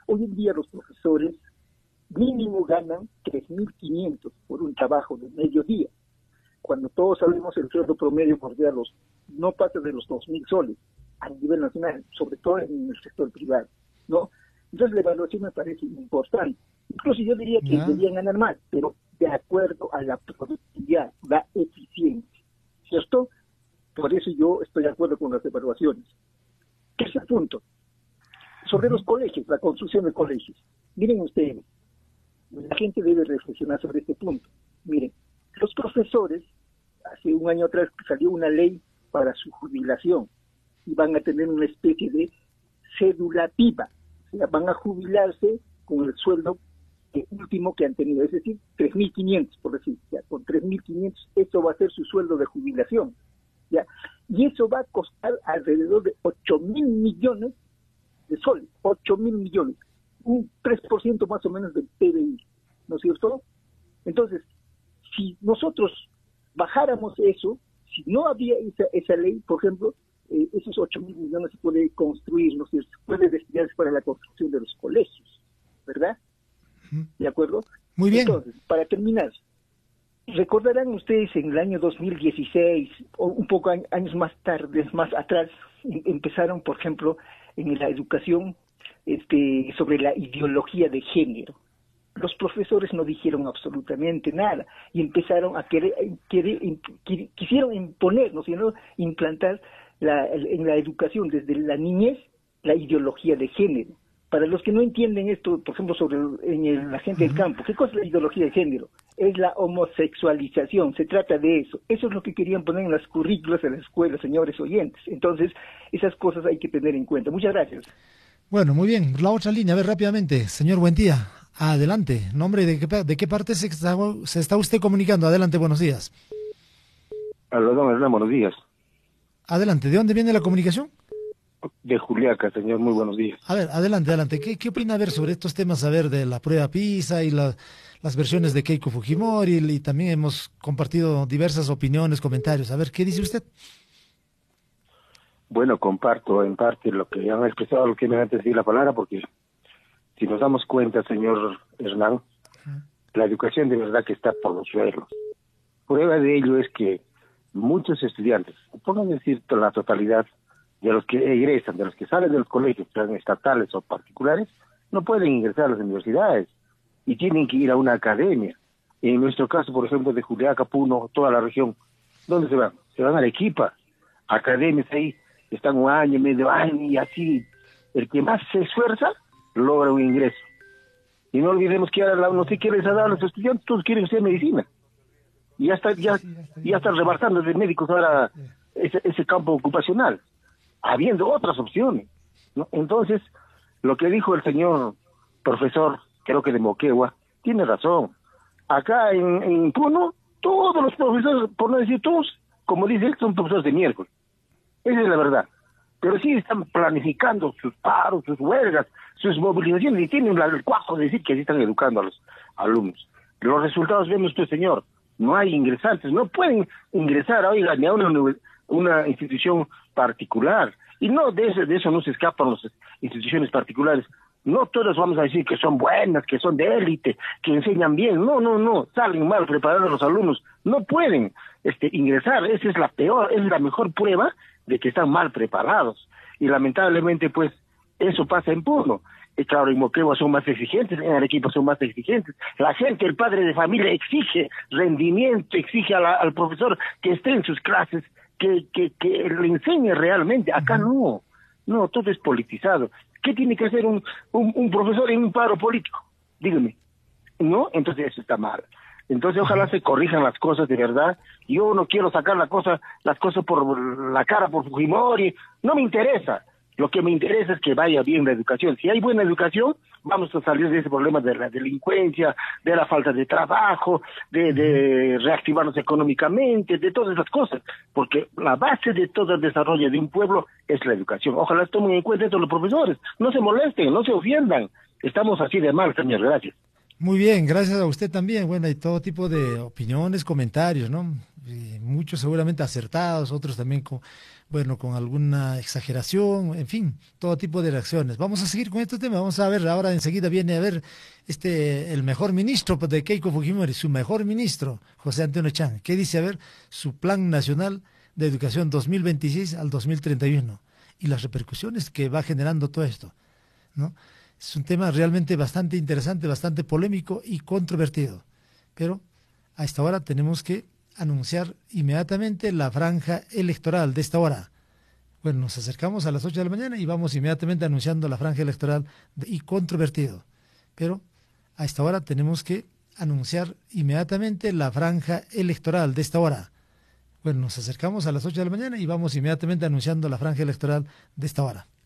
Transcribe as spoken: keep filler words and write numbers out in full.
hoy en día los profesores mínimo ganan tres mil quinientos por un trabajo de mediodía, cuando todos sabemos el sueldo promedio por día los, no pasa de los dos mil soles a nivel nacional, sobre todo en el sector privado, ¿no? Entonces la evaluación me parece importante. Incluso yo diría que yeah. deberían ganar más, pero de acuerdo a la productividad, la eficiencia, ¿cierto? Por eso yo estoy de acuerdo con las evaluaciones. Tercer punto, sobre uh-huh. los colegios, la construcción de colegios. Miren ustedes, la gente debe reflexionar sobre este punto. Miren, los profesores, hace un año atrás salió una ley para su jubilación y van a tener una especie de cédula viva, o sea, van a jubilarse con el sueldo eh, último que han tenido, es decir, tres mil quinientos, por decir, ya, con tres mil quinientos, eso va a ser su sueldo de jubilación, ya, y eso va a costar alrededor de ocho mil millones de soles, ocho mil millones, un tres por ciento más o menos del P B I, ¿no es cierto? Entonces, si nosotros bajáramos eso, si no había esa, esa ley, por ejemplo, eh, esos ocho mil millones se puede construir, ¿no? Se puede destinarse para la construcción de los colegios, ¿verdad? ¿De acuerdo? Muy bien. Entonces, para terminar, recordarán ustedes en el año dos mil dieciséis, o un poco años más tarde, más atrás, empezaron, por ejemplo, en la educación este, sobre la ideología de género. Los profesores no dijeron absolutamente nada y empezaron a querer, querer quisieron imponer, ¿no? Sino implantar la, en la educación desde la niñez la ideología de género. Para los que no entienden esto, por ejemplo, sobre en el, la gente del campo, ¿qué cosa es la ideología de género? Es la homosexualización, se trata de eso. Eso es lo que querían poner en las currículas de la escuela, señores oyentes. Entonces, esas cosas hay que tener en cuenta. Muchas gracias. Bueno, muy bien. La otra línea, a ver rápidamente. Señor Buendía, adelante. ¿Nombre de qué, de qué parte se está, se está usted comunicando? Adelante, buenos días. Aló, don Hernán, buenos días. Adelante, ¿de dónde viene la comunicación? De Juliaca, señor, muy buenos días. A ver, adelante, adelante. ¿Qué, qué opina a ver sobre estos temas, a ver, de la prueba PISA y la, las versiones de Keiko Fujimori? Y, y también hemos compartido diversas opiniones, comentarios. A ver, ¿qué dice usted? Bueno, comparto en parte lo que han expresado los que me antes de decir la palabra, porque si nos damos cuenta, señor Hernán, uh-huh. la educación de verdad que está por los suelos. Prueba de ello es que muchos estudiantes, por no decir la totalidad, de los que egresan, de los que salen de los colegios, sean estatales o particulares, no pueden ingresar a las universidades y tienen que ir a una academia. En nuestro caso, por ejemplo, de Juliaca, Puno, toda la región, ¿dónde se van? Se van a Arequipa, academias ahí, están un año, medio año, y así, el que más se esfuerza, logra un ingreso. Y no olvidemos que ahora no se quiere dar a los estudiantes, todos quieren hacer medicina. Y ya está, ya, ya están rebartando de médicos ahora ese, ese campo ocupacional, habiendo otras opciones, ¿no? Entonces, lo que dijo el señor profesor, creo que de Moquegua, tiene razón. Acá en, en Puno, todos los profesores, por no decir todos, como dice él, son profesores de miércoles. Esa es la verdad. Pero sí están planificando sus paros, sus huelgas, sus movilizaciones, y tienen el cuajo de decir que así están educando a los alumnos. Los resultados vemos usted, señor, no hay ingresantes, no pueden ingresar, oiga, ni a una universidad, una institución particular, y no de eso, de eso no se escapan las instituciones particulares. No todas vamos a decir que son buenas, que son de élite, que enseñan bien. No, no, no, salen mal preparados los alumnos, no pueden este ingresar. Esa es la peor, es la mejor prueba de que están mal preparados, y lamentablemente pues eso pasa en Puno. Y claro, en Moquegua son más exigentes, en Arequipa son más exigentes. La gente, el padre de familia exige rendimiento, exige a la, al profesor que esté en sus clases, que, que, que le enseñe realmente. Acá no, no, todo es politizado. ¿Qué tiene que hacer un, un, un profesor en un paro político? Dígame, ¿no? Entonces eso está mal. Entonces ojalá se corrijan las cosas de verdad. Yo no quiero sacar la cosa, las cosas por la cara, por Fujimori, no me interesa. Lo que me interesa es que vaya bien la educación. Si hay buena educación, vamos a salir de ese problema de la delincuencia, de la falta de trabajo, de, de reactivarnos económicamente, de todas esas cosas. Porque la base de todo el desarrollo de un pueblo es la educación. Ojalá tomen en cuenta esto los profesores. No se molesten, no se ofendan. Estamos así de mal, señor. Gracias. Muy bien, gracias a usted también. Bueno, hay todo tipo de opiniones, comentarios, ¿no? y muchos seguramente acertados, otros también con, bueno, con alguna exageración, en fin, todo tipo de reacciones. Vamos a seguir con este tema, vamos a ver, ahora enseguida viene a ver este el mejor ministro de Keiko Fujimori, su mejor ministro, José Antonio Chang. ¿Qué dice? A ver, su Plan Nacional de Educación dos mil veintiséis al dos mil treinta y uno y las repercusiones que va generando todo esto, ¿no? Es un tema realmente bastante interesante, bastante polémico y controvertido, pero a esta hora tenemos que anunciar inmediatamente la franja electoral de esta hora. Bueno, nos acercamos a las ocho de la mañana y vamos inmediatamente anunciando la franja electoral de, y controvertido. Pero a esta hora tenemos que anunciar inmediatamente la franja electoral de esta hora. Bueno, nos acercamos a las ocho de la mañana y vamos inmediatamente anunciando la franja electoral de esta hora.